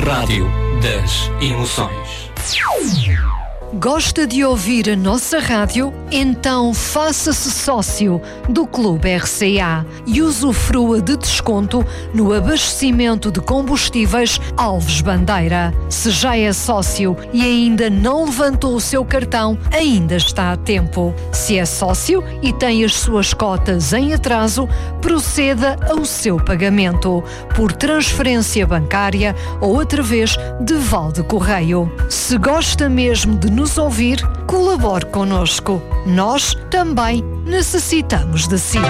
Rádio das Emoções. Gosta de ouvir a nossa rádio? Então faça-se sócio do Clube RCA e usufrua de desconto no abastecimento de combustíveis Alves Bandeira. Se já é sócio e ainda não levantou o seu cartão, ainda está a tempo. Se é sócio e tem as suas cotas em atraso, proceda ao seu pagamento por transferência bancária ou através de Valde Correio. Se gosta mesmo de nos ouvir, colabore connosco. Nós também necessitamos de si.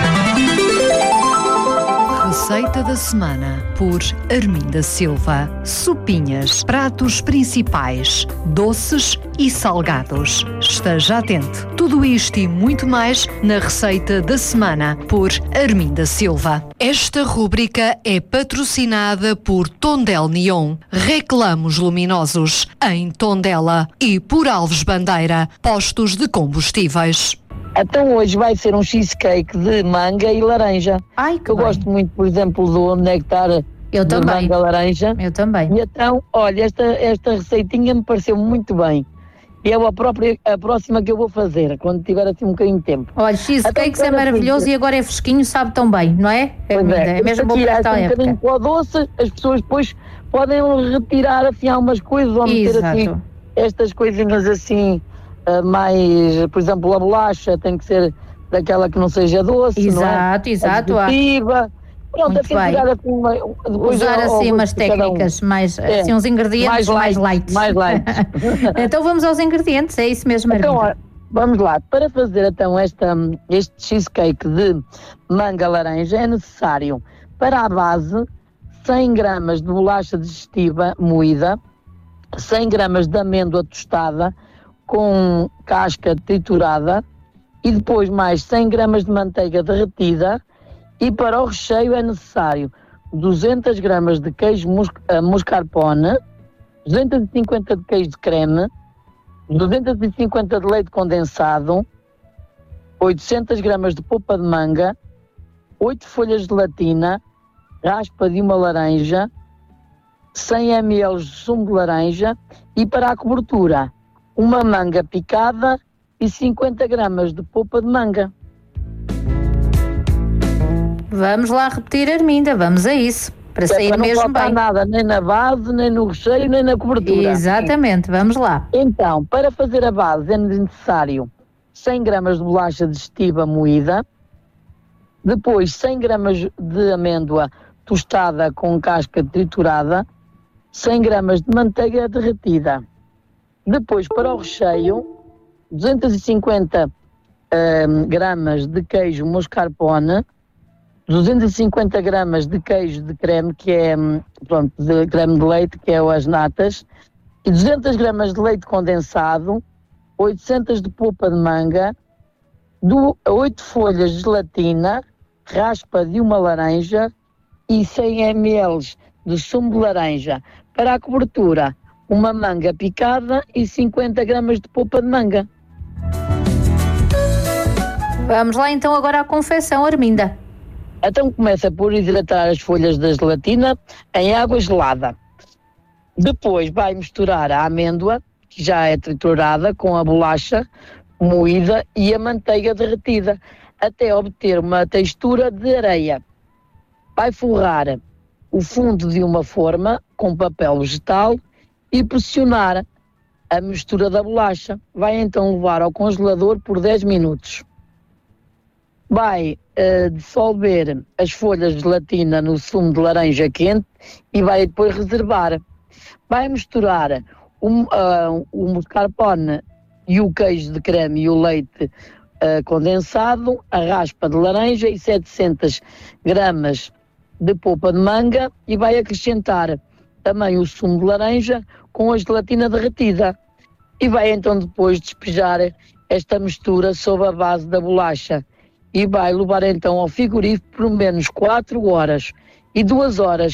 Receita da semana por Arminda Silva. Sopinhas, pratos principais, doces e salgados. Esteja atento. Tudo isto e muito mais na Receita da semana por Arminda Silva. Esta rúbrica é patrocinada por Tondel Neon, reclamos luminosos em Tondela, e por Alves Bandeira, postos de combustíveis. Então hoje vai ser um cheesecake de manga e laranja. Ai, que eu bem. gosto muito, por exemplo, do néctar de manga laranja. Eu também. E então, olha, esta receitinha me pareceu muito bem. E é a próxima que eu vou fazer, quando tiver assim um bocadinho de tempo. Olha, cheesecake é maravilhoso e agora é fresquinho, sabe tão bem, não é? É mesmo bom para esta época. Um bocadinho para o doce, as pessoas depois podem retirar assim algumas coisas ou meter assim estas coisinhas assim mais, por exemplo, a bolacha tem que ser daquela que não seja doce, exato, não é? Exato, Pronto, muito bem. Depois usar assim umas técnicas mais, assim uns ingredientes mais light. Mais light. Então vamos aos ingredientes, é isso mesmo, Arminda? Então, vamos lá. Para fazer então este cheesecake de manga laranja é necessário, para a base, 100 gramas de bolacha digestiva moída, 100 gramas de amêndoa tostada com casca triturada e depois mais 100 gramas de manteiga derretida. E para o recheio é necessário 200 gramas de queijo mascarpone, 250 de queijo de creme, 250 de leite condensado, 800 gramas de polpa de manga, 8 folhas de gelatina, raspa de uma laranja, 100 ml de sumo de laranja e para a cobertura, uma manga picada e 50 gramas de polpa de manga. Vamos lá repetir, Arminda, vamos a isso, para sair mesmo bem. Não falta nada, nem na base, nem no recheio, nem na cobertura. Exatamente, vamos lá. Então, para fazer a base é necessário 100 gramas de bolacha digestiva moída, depois 100 gramas de amêndoa tostada com casca triturada, 100 gramas de manteiga derretida. Depois, para o recheio, 250 gramas de queijo mascarpone, 250 gramas de queijo de creme, que é, de creme de leite, que é as natas, e 200 gramas de leite condensado, 800 de polpa de manga, 8 folhas de gelatina, raspa de uma laranja e 100 ml de sumo de laranja. Para a cobertura, uma manga picada e 50 gramas de polpa de manga. Vamos lá então agora à confecção, Arminda. Então começa por hidratar as folhas da gelatina em água gelada. Depois vai misturar a amêndoa, que já é triturada, com a bolacha moída e a manteiga derretida, até obter uma textura de areia. Vai forrar o fundo de uma forma com papel vegetal e pressionar a mistura da bolacha. Vai então levar ao congelador por 10 minutos. Vai dissolver as folhas de gelatina no sumo de laranja quente e vai depois reservar. Vai misturar o mascarpone e o queijo de creme e o leite condensado, a raspa de laranja e 700 gramas de polpa de manga e vai acrescentar também o sumo de laranja com a gelatina derretida. E vai então depois despejar esta mistura sobre a base da bolacha. E vai levar então ao frigorífico por menos 4 horas e 2 horas